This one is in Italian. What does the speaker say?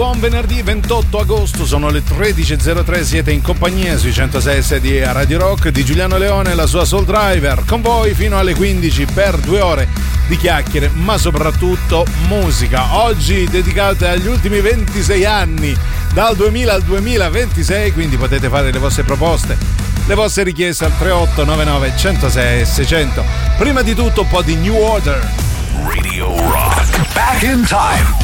Buon venerdì 28 agosto, sono le 13.03, siete in compagnia sui 106 di Radio Rock di Giuliano Leone e la sua Soul Driver, con voi fino alle 15 per 2 ore di chiacchiere, ma soprattutto musica. Oggi dedicate agli ultimi 26 anni, dal 2000 al 2026, quindi potete fare le vostre proposte, le vostre richieste al 3899 106 600. Prima di tutto un po' di New Order. Radio Rock, back in time.